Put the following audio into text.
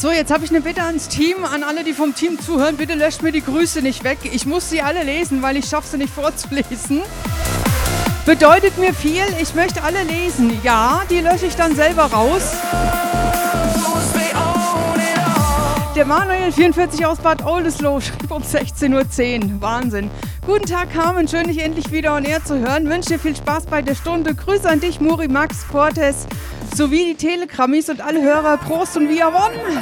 So, jetzt habe ich eine Bitte ans Team, an alle, die vom Team zuhören. Bitte löscht mir die Grüße nicht weg. Ich muss sie alle lesen, weil ich schaffe sie nicht vorzulesen. Bedeutet mir viel, ich möchte alle lesen. Ja, die lösche ich dann selber raus. Der Manuel 44 aus Bad Oldesloe schrieb um 16:10 Uhr. Wahnsinn. Guten Tag, Carmen. Schön, dich endlich wieder on air zu hören. Wünsche dir viel Spaß bei der Stunde. Grüße an dich, Muri, Max, Portes, sowie die Telegrammis und alle Hörer. Prost und Via One.